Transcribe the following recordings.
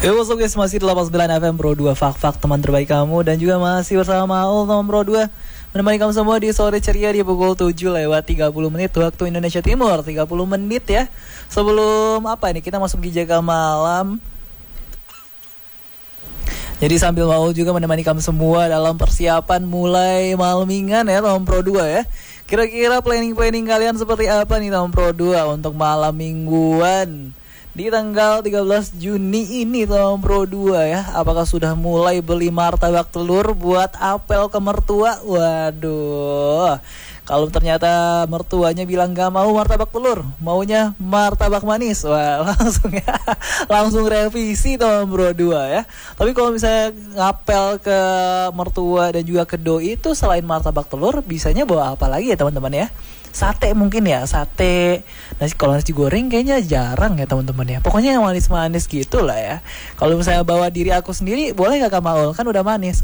Yo, what's up guys, masih di 89 FM Pro 2 Fak-Fak teman terbaik kamu. Dan juga masih bersama Maul teman Pro 2 menemani kamu semua di sore ceria di pukul 7:30 waktu Indonesia Timur. 30 menit ya sebelum apa ini, kita masuk di jaga malam. Jadi sambil Maul juga menemani kamu semua dalam persiapan mulai malmingan ya teman Pro 2 ya. Kira-kira planning kalian seperti apa nih teman Pro 2 untuk malam mingguan di tanggal 13 Juni ini tahun Pro 2 ya. Apakah sudah mulai beli martabak telur buat apel ke mertua? Waduh, kalau ternyata mertuanya bilang gak mau martabak telur, maunya martabak manis, wah langsung ya, langsung revisi tahun Pro 2 ya. Tapi kalau misalnya ngapel ke mertua dan juga ke doi itu selain martabak telur, bisanya bawa apa lagi ya teman-teman ya? Sate mungkin ya, sate. Kalau nasi goreng kayaknya jarang ya teman-teman ya. Pokoknya yang manis-manis gitu lah ya. Kalau misalnya bawa diri aku sendiri, boleh gak Kak Maul? Kan udah manis.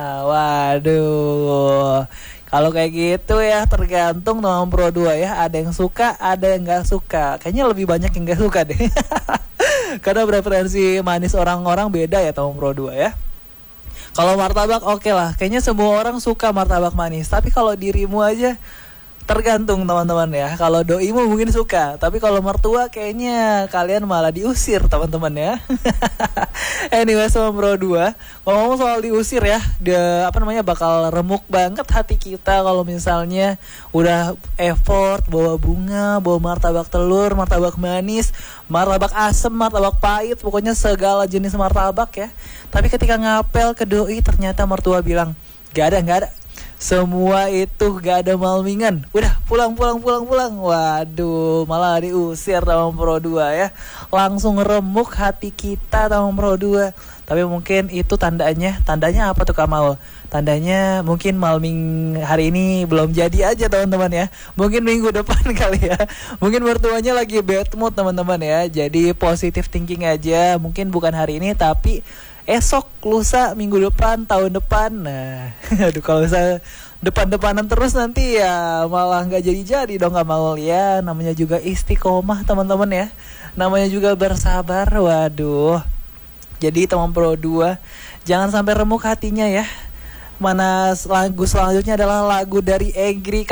Waduh. Kalau kayak gitu ya tergantung teman Pro 2 ya. Ada yang suka, ada yang gak suka. Kayaknya lebih banyak yang gak suka deh. Karena preferensi manis orang-orang beda ya teman Pro 2 ya. Kalau martabak oke lah. Kayaknya semua orang suka martabak manis. Tapi kalau dirimu aja tergantung teman-teman ya. Kalau doimu mungkin suka, tapi kalau mertua kayaknya kalian malah diusir teman-teman ya. Anyway, sama Pro 2, kalau ngomong soal diusir ya, bakal remuk banget hati kita kalau misalnya udah effort bawa bunga, bawa martabak telur, martabak manis, martabak asem, martabak pahit, pokoknya segala jenis martabak ya. Tapi ketika ngapel ke doi ternyata mertua bilang gak ada. Semua itu gak ada malmingan. Udah pulang. Waduh, malah diusir sama Pro 2 ya. Langsung remuk hati kita sama Pro 2. Tapi mungkin itu tandanya apa tuh Kak Maul? Tandanya mungkin malming hari ini belum jadi aja teman-teman ya. Mungkin minggu depan kali ya. Mungkin mertuanya lagi bad mood teman-teman ya. Jadi positive thinking aja. Mungkin bukan hari ini tapi esok, lusa, minggu depan, tahun depan. Nah, aduh kalau misalnya depan-depanan terus nanti ya malah gak jadi dong Kak Maul ya. Namanya juga istiqomah teman-teman ya. Namanya juga bersabar. Waduh. Jadi teman Pro 2, jangan sampai remuk hatinya ya. Mana lagu selanjutnya adalah lagu dari Anggy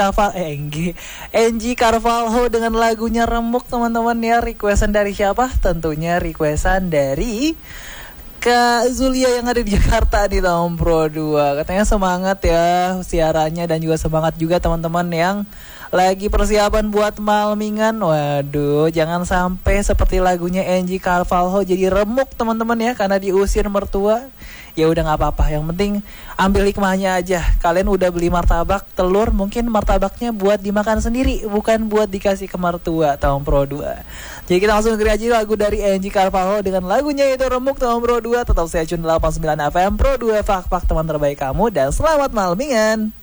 Carvalho dengan lagunya Remuk teman-teman ya. Requestan dari siapa? Tentunya requestan dari Kak Zulia yang ada di Jakarta di tahun Pro 2. Katanya semangat ya siarannya dan juga semangat juga teman-teman yang lagi persiapan buat malmingan. Waduh, jangan sampai seperti lagunya Anggy Carvalho jadi remuk teman-teman ya karena diusir mertua. Ya udah nggak apa-apa, yang penting ambil hikmahnya aja. Kalian udah beli martabak telur, mungkin martabaknya buat dimakan sendiri, bukan buat dikasih ke mertua tahun Pro 2. Jadi kita langsung dengerin aja lagu dari Anggy Carvalho dengan lagunya itu Remuk tahun Pro 2. Tetap stay tune 89 FM Pro 2 Fak-Fak teman terbaik kamu dan selamat malmingan.